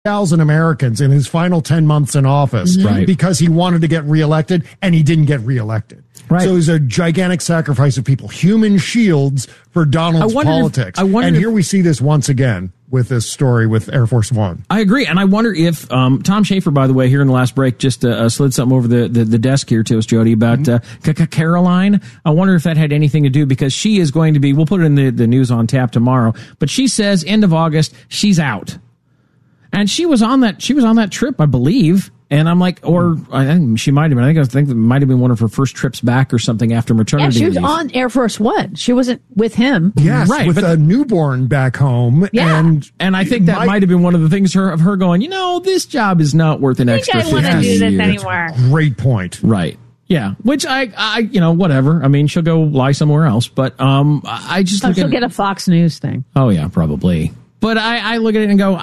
1,000 Americans in his final 10 months in office because he wanted to get reelected, and he didn't get reelected. Right. So it was a gigantic sacrifice of people, human shields for Donald's politics. And here we see this once again with this story with Air Force One. I agree. And I wonder if Tom Schaefer, by the way, here in the last break, just slid something over the desk here to us, Jody, about Caroline. I wonder if that had anything to do, because she is going to be, we'll put it in the news on tap tomorrow, but she says end of August, she's out. And she was on that trip, I believe. And I'm like, or I think she might have been. I think it might have been one of her first trips back or something after maternity. Yeah, she was on Air Force One. She wasn't with him. Yes, right, with a newborn back home. Yeah. And I think that might have been one of the things of her going, this job is not worth an extra 50 I want to do this anymore. Great point. Right. Yeah. Which I whatever. I mean, she'll go lie somewhere else. But I just she'll get a Fox News thing. Oh yeah, probably. But I look at it and go,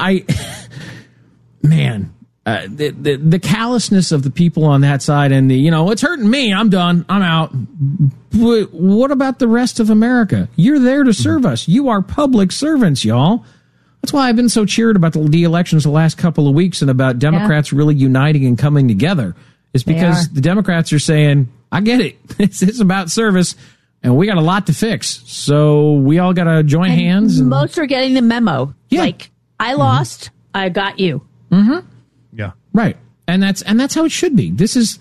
man. The callousness of the people on that side, and it's hurting me. I'm done. I'm out. But what about the rest of America? You're there to serve us. You are public servants, y'all. That's why I've been so cheered about the elections the last couple of weeks and about Democrats really uniting and coming together. It's because the Democrats are saying, I get it. It's about service, and we got a lot to fix. So we all got to join hands. And most are getting the memo. Yeah. Like, I lost, I got you. Mm-hmm. Yeah. Right. And that's how it should be. This is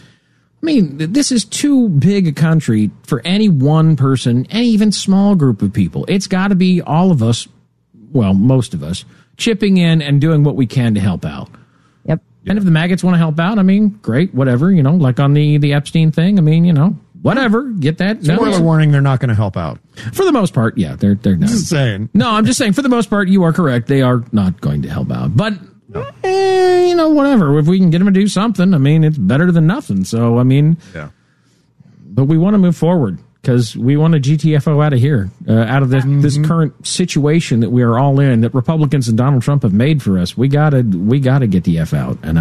too big a country for any one person, any even small group of people. It's got to be all of us, well, most of us, chipping in and doing what we can to help out. Yep. And if the maggots want to help out, great, whatever, like on the Epstein thing, whatever, get that. Spoiler warning, they're not going to help out. For the most part, yeah, they're not. Just saying. No, I'm just saying, for the most part, you are correct. They are not going to help out. But whatever. If we can get them to do something, it's better than nothing. So, yeah. But we want to move forward because we want to GTFO out of here, out of this current situation that we are all in, that Republicans and Donald Trump have made for us. We gotta get the F out, and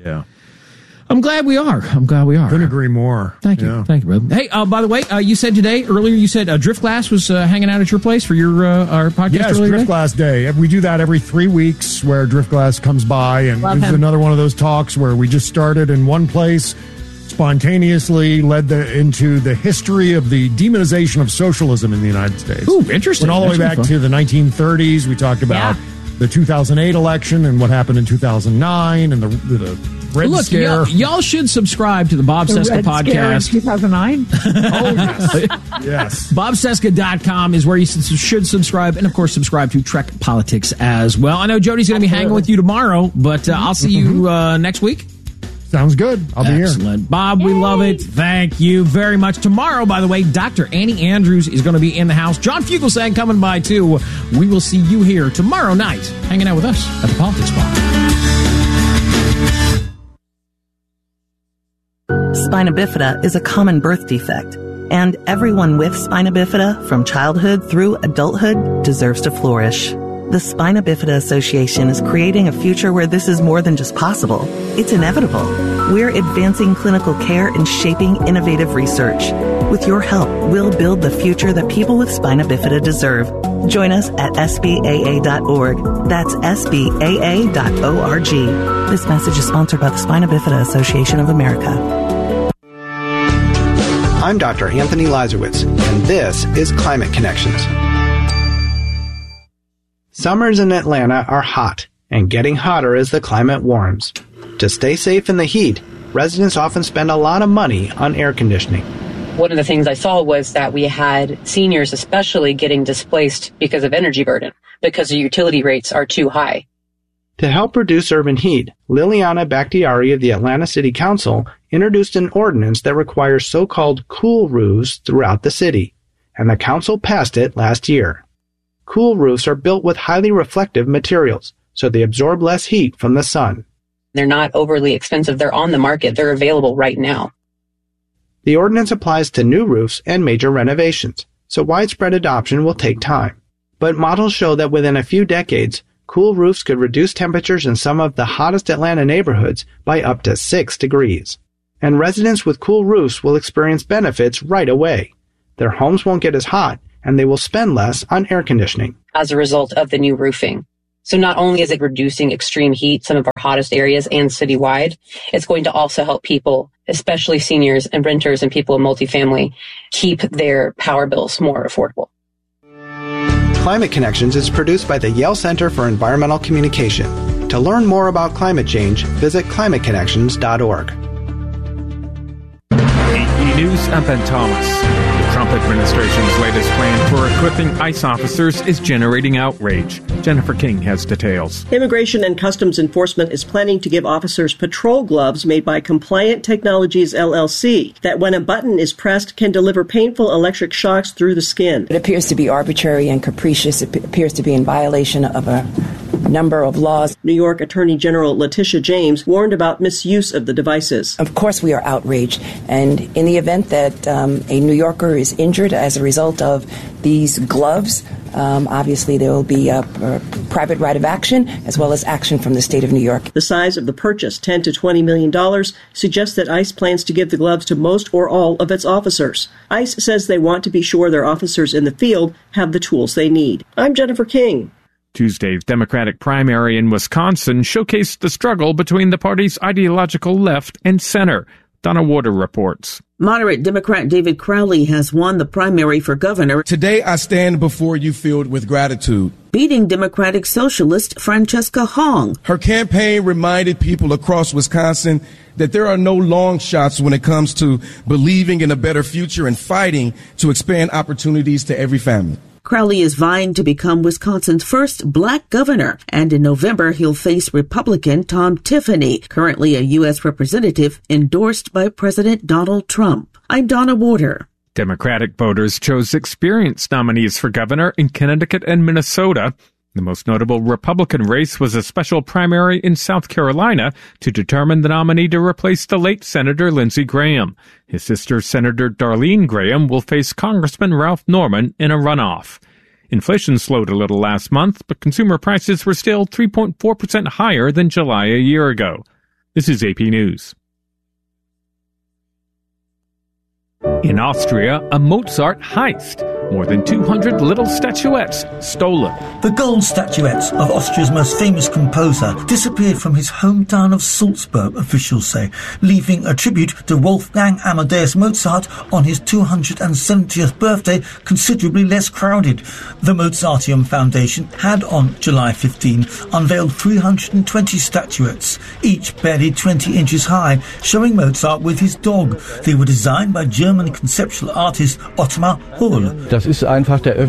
I'm glad we are. Couldn't agree more. Thank you. Yeah. Thank you, brother. Hey, by the way, you said earlier, Driftglass was hanging out at your place for your our podcast. Yes, Driftglass Day. We do that every 3 weeks where Driftglass comes by, and this is another one of those talks where we just started in one place, spontaneously led into the history of the demonization of socialism in the United States. Ooh, interesting. Went all the way back to the 1930s. We talked about the 2008 election and what happened in 2009 and the Red Scare. Y'all should subscribe to the Bob Cesca podcast. 2009? Oh, yes. Yes. BobCesca.com is where you should subscribe. And, of course, subscribe to Trek Politics as well. I know Jody's going to be hanging with you tomorrow, but I'll see you next week. Sounds good. I'll be here. Excellent. Bob, we love it. Thank you very much. Tomorrow, by the way, Dr. Annie Andrews is going to be in the house. John Fugelsang coming by, too. We will see you here tomorrow night, hanging out with us at the Politics Bar. Spina bifida is a common birth defect, and everyone with spina bifida, from childhood through adulthood, deserves to flourish. The Spina Bifida Association is creating a future where this is more than just possible. It's inevitable. We're advancing clinical care and shaping innovative research. With your help, we'll build the future that people with spina bifida deserve. Join us at SBAA.org. That's SBAA.org. This message is sponsored by the Spina Bifida Association of America. I'm Dr. Anthony Lazarowitz, and this is Climate Connections. Summers in Atlanta are hot, and getting hotter as the climate warms. To stay safe in the heat, residents often spend a lot of money on air conditioning. One of the things I saw was that we had seniors especially getting displaced because of energy burden, because the utility rates are too high. To help reduce urban heat, Liliana Bakhtiari of the Atlanta City Council introduced an ordinance that requires so-called cool roofs throughout the city, and the council passed it last year. Cool roofs are built with highly reflective materials, so they absorb less heat from the sun. They're not overly expensive. They're on the market. They're available right now. The ordinance applies to new roofs and major renovations, so widespread adoption will take time. But models show that within a few decades, cool roofs could reduce temperatures in some of the hottest Atlanta neighborhoods by up to 6 degrees. And residents with cool roofs will experience benefits right away. Their homes won't get as hot, and they will spend less on air conditioning. As a result of the new roofing. So not only is it reducing extreme heat, some of our hottest areas and citywide, it's going to also help people, especially seniors and renters and people in multifamily, keep their power bills more affordable. Climate Connections is produced by the Yale Center for Environmental Communication. To learn more about climate change, visit climateconnections.org. AP News, I'm Ben Thomas. The Trump administration's latest plan for equipping ICE officers is generating outrage. Jennifer King has details. Immigration and Customs Enforcement is planning to give officers patrol gloves made by Compliant Technologies LLC that when a button is pressed can deliver painful electric shocks through the skin. It appears to be arbitrary and capricious. It appears to be in violation of a number of laws. New York Attorney General Letitia James warned about misuse of the devices. Of course we are outraged, and in the event that a New Yorker is injured as a result of these gloves, obviously there will be a private right of action as well as action from the state of New York. The size of the purchase, $10 to $20 million, suggests that ICE plans to give the gloves to most or all of its officers. ICE says they want to be sure their officers in the field have the tools they need. I'm Jennifer King. Tuesday's Democratic primary in Wisconsin showcased the struggle between the party's ideological left and center. Donna Warder reports. Moderate Democrat David Crowley has won the primary for governor. Today I stand before you filled with gratitude. Beating Democratic Socialist Francesca Hong. Her campaign reminded people across Wisconsin that there are no long shots when it comes to believing in a better future and fighting to expand opportunities to every family. Crowley is vying to become Wisconsin's first black governor, and in November he'll face Republican Tom Tiffany, currently a U.S. representative endorsed by President Donald Trump. I'm Donna Warder. Democratic voters chose experienced nominees for governor in Connecticut and Minnesota. The most notable Republican race was a special primary in South Carolina to determine the nominee to replace the late Senator Lindsey Graham. His sister, Senator Darlene Graham, will face Congressman Ralph Norman in a runoff. Inflation slowed a little last month, but consumer prices were still 3.4% higher than July a year ago. This is AP News. In Austria, a Mozart heist. More than 200 little statuettes stolen. The gold statuettes of Austria's most famous composer disappeared from his hometown of Salzburg, officials say, leaving a tribute to Wolfgang Amadeus Mozart on his 270th birthday considerably less crowded. The Mozarteum Foundation had on July 15 unveiled 320 statuettes, each barely 20 inches high, showing Mozart with his dog. They were designed by German conceptual artist Ottmar Hohl. Within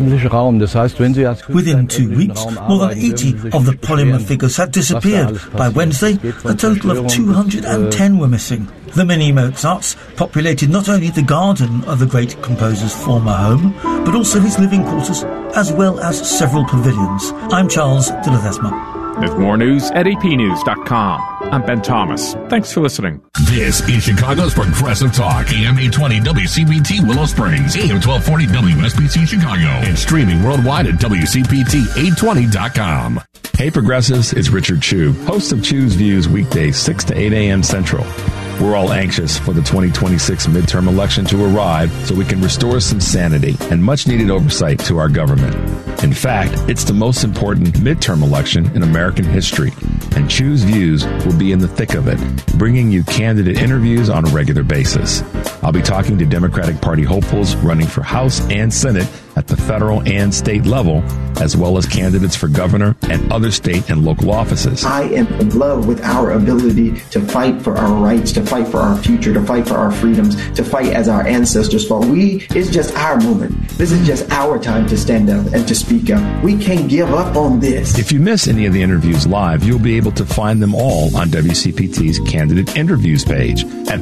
2 weeks, more than 80 of the polymer figures had disappeared. By Wednesday, a total of 210 were missing. The mini Mozarts populated not only the garden of the great composer's former home, but also his living quarters, as well as several pavilions. I'm Charles de Ledesma. There's more news at apnews.com. I'm Ben Thomas. Thanks for listening. This is Chicago's Progressive Talk, AM 820 WCPT Willow Springs, AM 1240 WSBC Chicago, and streaming worldwide at WCPT820.com. Hey Progressives, it's Richard Chu, host of Chu's Views weekdays 6 to 8 a.m. Central. We're all anxious for the 2026 midterm election to arrive so we can restore some sanity and much-needed oversight to our government. In fact, it's the most important midterm election in American history, and Chu's Views will be in the thick of it, bringing you candidate interviews on a regular basis. I'll be talking to Democratic Party hopefuls running for House and Senate at the federal and state level, as well as candidates for governor and other state and local offices. I am in love with our ability to fight for our rights, to fight for our future, to fight for our freedoms, to fight as our ancestors fought. It's just our moment. This is just our time to stand up and to speak up. We can't give up on this. If you miss any of the interviews live, you'll be able to find them all on WCPT's Candidate Interviews page at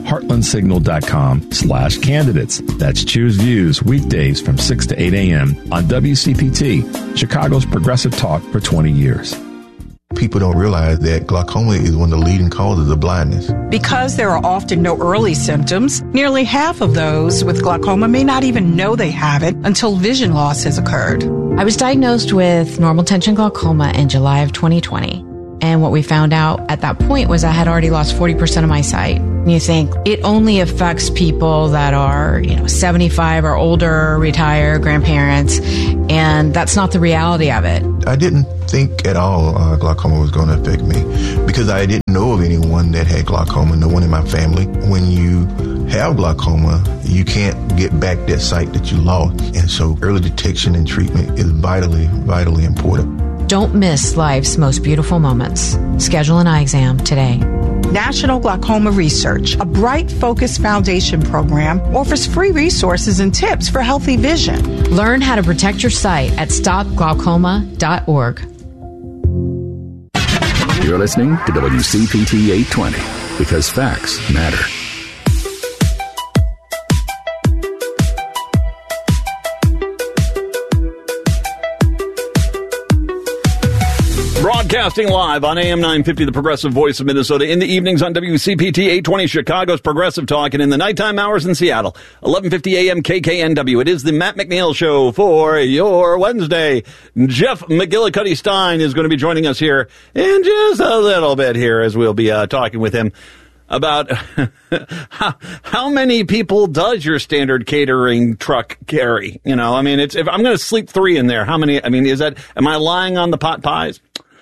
heartlandsignal.com/candidates. That's Choose Views weekdays from 6 to 8 a.m. on WCPT, Chicago's progressive talk for 20 years. People don't realize that glaucoma is one of the leading causes of blindness. Because there are often no early symptoms, nearly half of those with glaucoma may not even know they have it until vision loss has occurred. I was diagnosed with normal tension glaucoma in July of 2020. And what we found out at that point was I had already lost 40% of my sight. You think it only affects people that are, 75 or older, retired, grandparents, and that's not the reality of it. I didn't think at all glaucoma was going to affect me because I didn't know of anyone that had glaucoma, no one in my family. When you have glaucoma, you can't get back that sight that you lost. And so early detection and treatment is vitally, vitally important. Don't miss life's most beautiful moments. Schedule an eye exam today. National Glaucoma Research, a Bright Focus Foundation program, offers free resources and tips for healthy vision. Learn how to protect your sight at stopglaucoma.org. You're listening to WCPT 820 because facts matter. Broadcasting live on AM 950, the Progressive Voice of Minnesota, in the evenings on WCPT 820, Chicago's Progressive Talk, and in the nighttime hours in Seattle, 1150 AM KKNW. It is the Matt McNeil Show for your Wednesday. Jeff McGillicuddy Stein is going to be joining us here in just a little bit here as we'll be talking with him about how many people does your standard catering truck carry? You know, I mean, if I'm going to sleep 3 in there, how many? I mean, am I lying on the pot pies?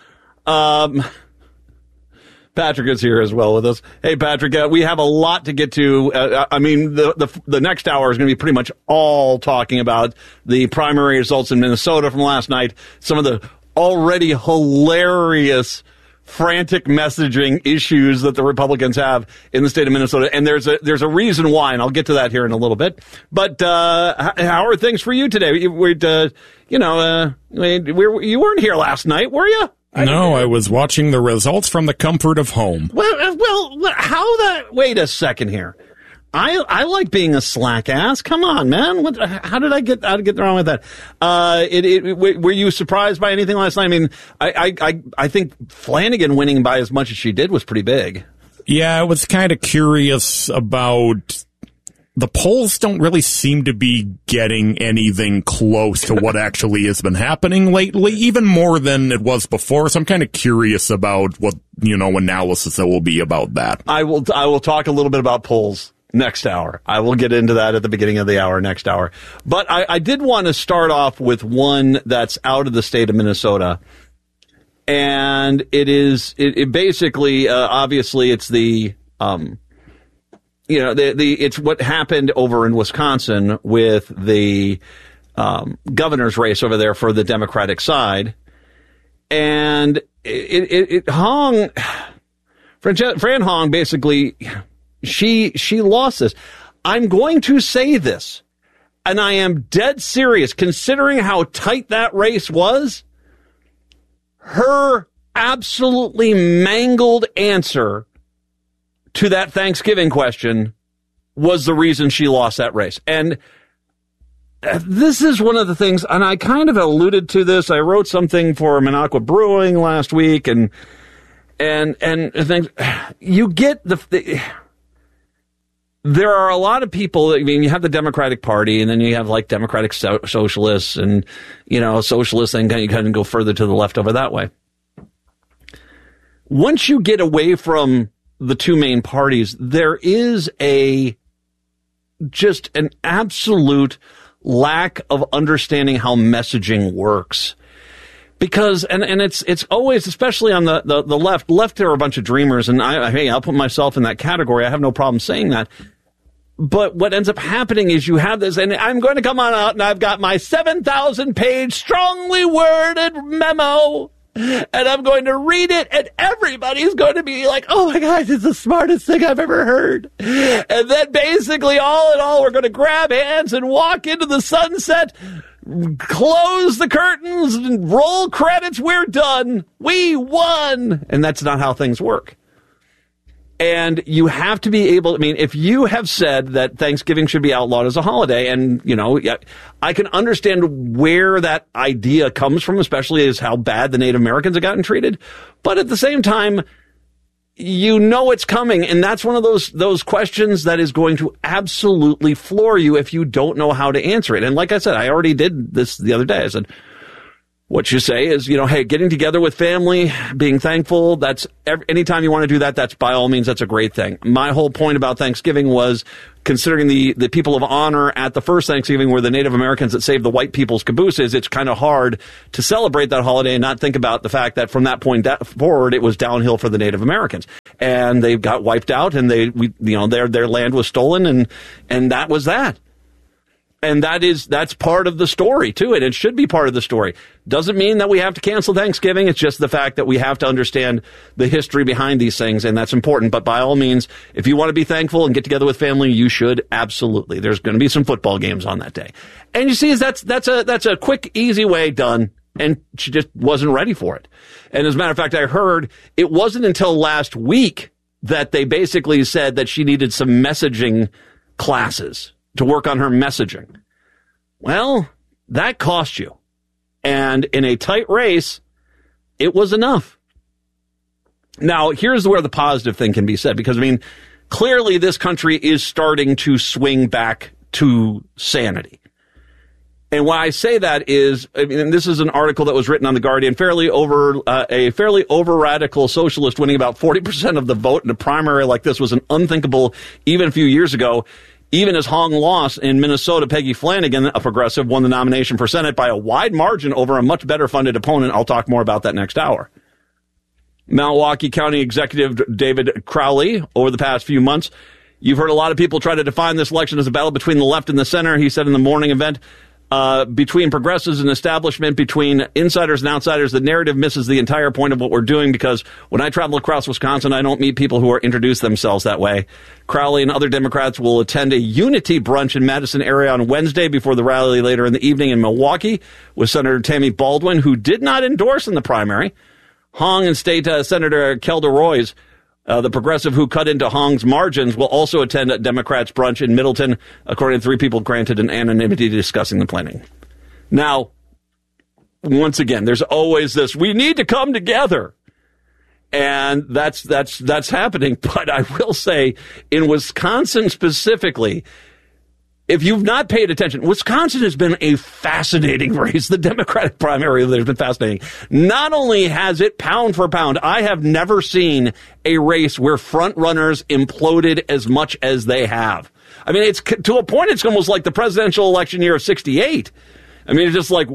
Patrick is here as well with us. Hey, Patrick, we have a lot to get to. I mean, the next hour is going to be pretty much all talking about the primary results in Minnesota from last night. Some of the already hilarious, frantic messaging issues that the Republicans have in the state of Minnesota, and there's a reason why, and I'll get to that here in a little bit. But how are things for you today? You weren't here last night, were you? No, I was watching the results from the comfort of home. Well, wait a second here. I like being a slack ass. Come on, man. How did I get wrong with that? Were you surprised by anything last night? I mean, I think Flanagan winning by as much as she did was pretty big. Yeah, I was kind of curious about. The polls don't really seem to be getting anything close to what actually has been happening lately, even more than it was before. So I'm kind of curious about what, analysis there will be about that. I will talk a little bit about polls next hour. I will get into that at the beginning of the hour next hour. But I did want to start off with one that's out of the state of Minnesota. And it basically, obviously, it's the, it's what happened over in Wisconsin with the governor's race over there for the Democratic side. And Fran Hong basically, she lost this. I'm going to say this, and I am dead serious, considering how tight that race was. Her absolutely mangled answer to that Thanksgiving question was the reason she lost that race. And this is one of the things, and I kind of alluded to this. I wrote something for Minocqua Brewing last week, and things. You get there are a lot of people. I mean, you have the Democratic Party, and then you have like Democratic Socialists, and Socialists, and you kind of go further to the left over that way. Once you get away from the two main parties, there is just an absolute lack of understanding how messaging works. Because, and it's always, especially on the left, there are a bunch of dreamers, and I'll put myself in that category. I have no problem saying that. But what ends up happening is you have this, and I'm going to come on out, and I've got my 7,000-page strongly worded memo, and I'm going to read it, and everybody's going to be like, oh my God, it's the smartest thing I've ever heard. And then basically, all in all, we're going to grab hands and walk into the sunset, close the curtains, and roll credits. We're done. We won. And that's not how things work. And you have to be able, if you have said that Thanksgiving should be outlawed as a holiday, and, I can understand where that idea comes from, especially as how bad the Native Americans have gotten treated. But at the same time, it's coming. And that's one of those questions that is going to absolutely floor you if you don't know how to answer it. And like I said, I already did this the other day. I said, what you say is, hey, getting together with family, being thankful, that's anytime you want to do that, that's by all means, that's a great thing. My whole point about Thanksgiving was considering the people of honor at the first Thanksgiving were the Native Americans that saved the white people's cabooses. It's kind of hard to celebrate that holiday and not think about the fact that from that point forward, it was downhill for the Native Americans. And they got wiped out and their land was stolen and that was that. And that's part of the story, too. And it should be part of the story. Doesn't mean that we have to cancel Thanksgiving. It's just the fact that we have to understand the history behind these things, and that's important. But by all means, if you want to be thankful and get together with family, you should absolutely. There's going to be some football games on that day. And you see, that's a quick, easy way done, and she just wasn't ready for it. And as a matter of fact, I heard it wasn't until last week that they basically said that she needed some messaging classes to work on her messaging. Well, that cost you. And in a tight race, it was enough. Now, here's where the positive thing can be said, because, clearly this country is starting to swing back to sanity. And why I say that is, this is an article that was written on The Guardian, a fairly over-radical socialist winning about 40% of the vote in a primary like this was an unthinkable even a few years ago. Even as Hong lost in Minnesota, Peggy Flanagan, a progressive, won the nomination for Senate by a wide margin over a much better funded opponent. I'll talk more about that next hour. Milwaukee County Executive David Crowley, over the past few months, you've heard a lot of people try to define this election as a battle between the left and the center. He said in the morning event, between progressives and establishment, between insiders and outsiders, the narrative misses the entire point of what we're doing, because when I travel across Wisconsin, I don't meet people who are introduced themselves that way. Crowley and other Democrats will attend a unity brunch in Madison area on Wednesday before the rally later in the evening in Milwaukee with Senator Tammy Baldwin, who did not endorse in the primary. Hong and State Senator Kelda Roys, the progressive who cut into Hong's margins, will also attend a Democrats' brunch in Middleton, according to 3 people granted an anonymity discussing the planning. Now, once again, there's always this, we need to come together. And that's happening. But I will say, in Wisconsin specifically, if you've not paid attention, Wisconsin has been a fascinating race. The Democratic primary has been fascinating. Not only has it pound for pound, I have never seen a race where front runners imploded as much as they have. It's to a point, it's almost like the presidential election year of 1968. It's just like,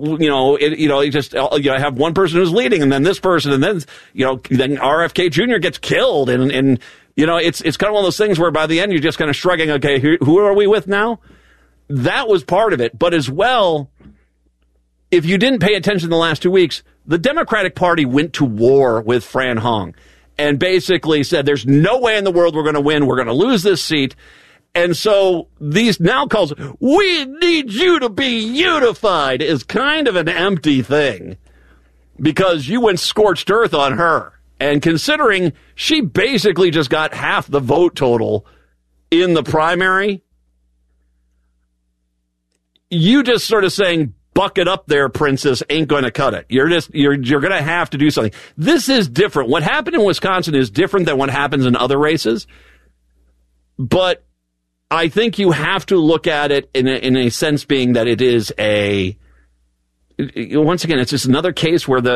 I have one person who's leading and then this person and then RFK Jr. gets killed. And it's kind of one of those things where by the end you're just kind of shrugging, okay, who are we with now? That was part of it. But as well, if you didn't pay attention the last 2 weeks, the Democratic Party went to war with Fran Hong and basically said, there's no way in the world we're going to win. We're going to lose this seat. And so these now calls, we need you to be unified, is kind of an empty thing because you went scorched earth on her. And considering she basically just got half the vote total in the primary, you just sort of saying, buck it up there, princess, ain't going to cut it. You're going to have to do something. This is different. What happened in Wisconsin is different than what happens in other races. But I think you have to look at it in a sense being that it is once again, it's just another case where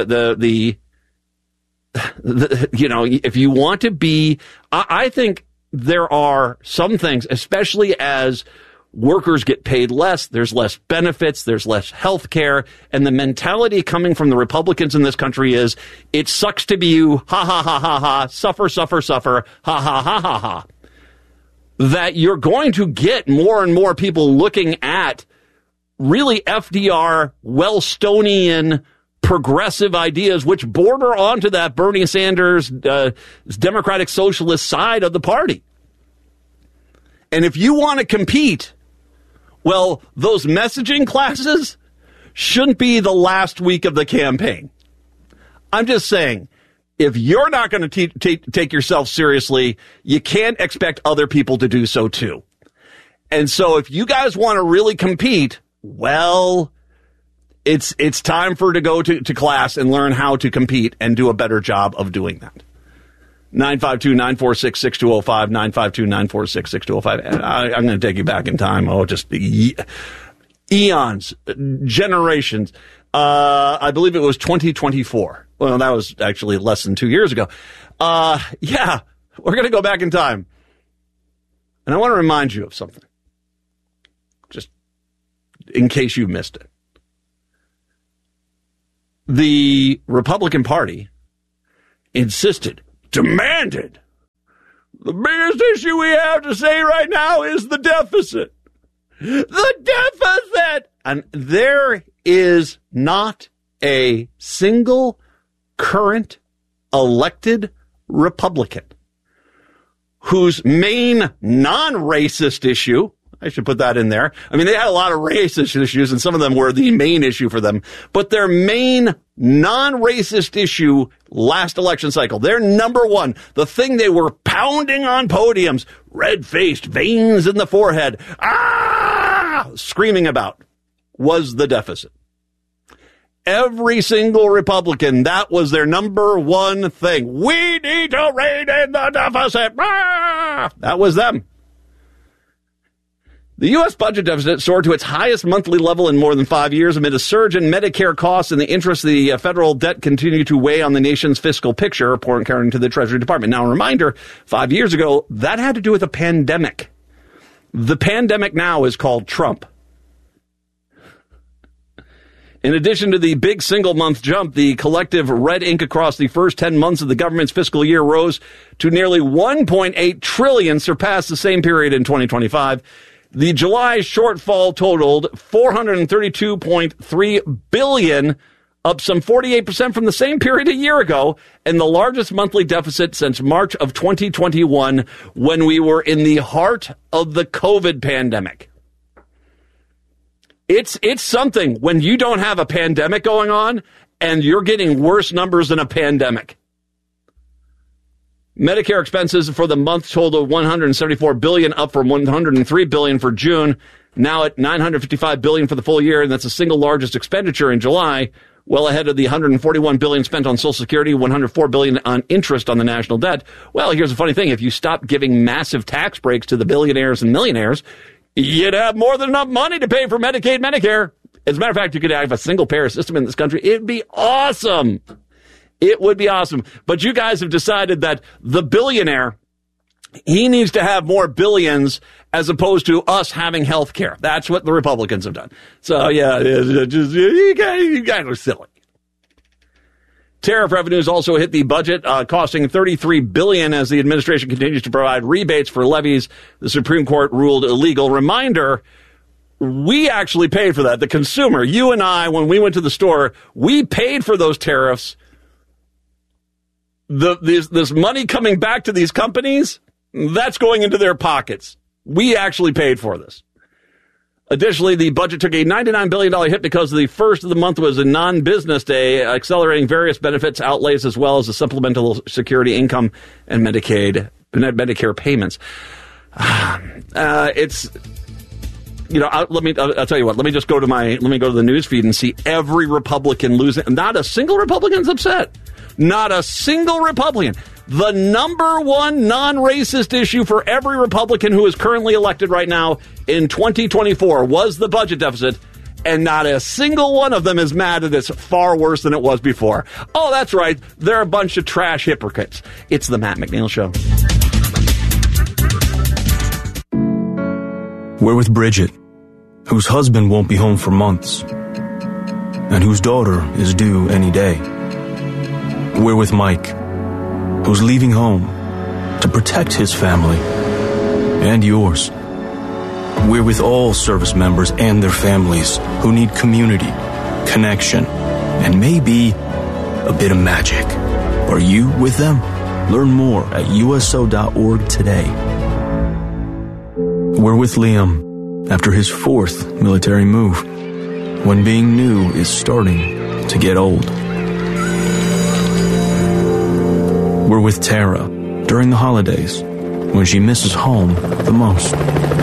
if you want to be, I think there are some things, especially as workers get paid less, there's less benefits, there's less health care, and the mentality coming from the Republicans in this country is, it sucks to be you, ha ha ha ha ha, suffer, suffer, suffer, ha ha ha ha ha. That you're going to get more and more people looking at really FDR, Wellstonian, progressive ideas, which border onto that Bernie Sanders, Democratic Socialist side of the party. And if you want to compete, well, those messaging classes shouldn't be the last week of the campaign. I'm just saying, if you're not going to take yourself seriously, you can't expect other people to do so too. And so if you guys want to really compete, well, it's time for to go to class and learn how to compete and do a better job of doing that. 952-946-6205, 952-946-6205. I'm going to take you back in time. Just eons, generations. I believe it was 2024. Well, that was actually less than 2 years ago. Yeah, we're going to go back in time. And I want to remind you of something, just in case you missed it. The Republican Party demanded, the biggest issue we have to say right now is the deficit. The deficit! And there is not a single current elected Republican whose main non-racist issue, I should put that in there. I mean, they had a lot of racist issues, and some of them were the main issue for them. But their main non-racist issue last election cycle, their number one, the thing they were pounding on podiums, red-faced, veins in the forehead, screaming about, was the deficit. Every single Republican, that was their number one thing. We need to rein in the deficit. That was them. The U.S. budget deficit soared to its highest monthly level in more than 5 years amid a surge in Medicare costs, and the interest of the federal debt continue to weigh on the nation's fiscal picture, according to the Treasury Department. Now, a reminder, 5 years ago, that had to do with a pandemic. The pandemic now is called Trump. In addition to the big single-month jump, the collective red ink across the first 10 months of the government's fiscal year rose to nearly $1.8 trillion, surpassed the same period in 2025. The July shortfall totaled $432.3 billion, up some 48% from the same period a year ago, and the largest monthly deficit since March of 2021, when we were in the heart of the COVID pandemic. It's something when you don't have a pandemic going on and you're getting worse numbers than a pandemic. Medicare expenses for the month totaled $174 billion, up from $103 billion for June, now at $955 billion for the full year, and that's the single largest expenditure in July, well ahead of the $141 billion spent on Social Security, $104 billion on interest on the national debt. Well, here's the funny thing. If you stop giving massive tax breaks to the billionaires and millionaires, you'd have more than enough money to pay for Medicaid, Medicare. As a matter of fact, you could have a single-payer system in this country. It'd be awesome. It would be awesome. But you guys have decided that the billionaire, he needs to have more billions as opposed to us having health care. That's what the Republicans have done. So, yeah, you guys are silly. Tariff revenues also hit the budget, costing $33 billion as the administration continues to provide rebates for levies the Supreme Court ruled illegal. Reminder, we actually paid for that. The consumer, you and I, when we went to the store, we paid for those tariffs. This money coming back to these companies, that's going into their pockets. We actually paid for this. Additionally, the budget took a $99 billion hit because the first of the month was a non-business day, accelerating various benefits outlays as well as the supplemental security income and Medicare payments. It's, you know, I'll tell you what, let me go to the news feed and see every Republican losing. Not a single Republican's upset. Not a single Republican. The number one non-racist issue for every Republican who is currently elected right now in 2024 was the budget deficit, and not a single one of them is mad that it's far worse than it was before. Oh, that's right. They're a bunch of trash hypocrites. It's the Matt McNeil Show. We're with Bridget, whose husband won't be home for months, and whose daughter is due any day. We're with Mike, who's leaving home to protect his family and yours. We're with all service members and their families who need community, connection, and maybe a bit of magic. Are you with them? Learn more at USO.org today. We're with Liam after his 4th military move, when being new is starting to get old. We're with Tara during the holidays, when she misses home the most.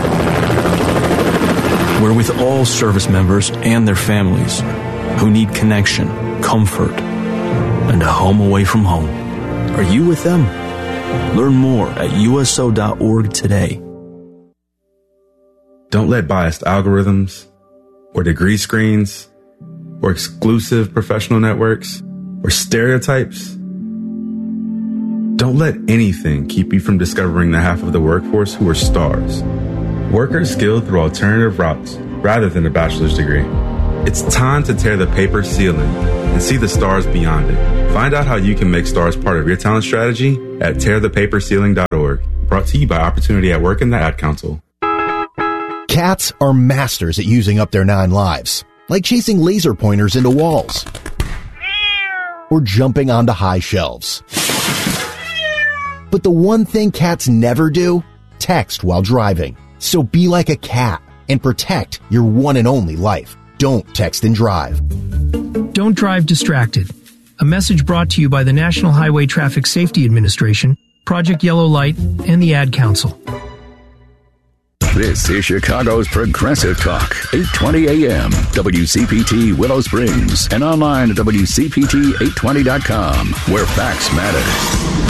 We're with all service members and their families who need connection, comfort, and a home away from home. Are you with them? Learn more at USO.org today. Don't let biased algorithms or degree screens or exclusive professional networks or stereotypes. Don't let anything keep you from discovering the half of the workforce who are stars. Workers skilled through alternative routes rather than a bachelor's degree. It's time to tear the paper ceiling and see the stars beyond it. Find out how you can make stars part of your talent strategy at tearthepaperceiling.org. Brought to you by Opportunity at Work and the Ad Council. Cats are masters at using up their 9 lives, like chasing laser pointers into walls or jumping onto high shelves. But the one thing cats never do, text while driving. So be like a cat and protect your one and only life. Don't text and drive. Don't drive distracted. A message brought to you by the National Highway Traffic Safety Administration, Project Yellow Light, and the Ad Council. This is Chicago's Progressive Talk, 820 AM, WCPT Willow Springs, and online at WCPT820.com, where facts matter.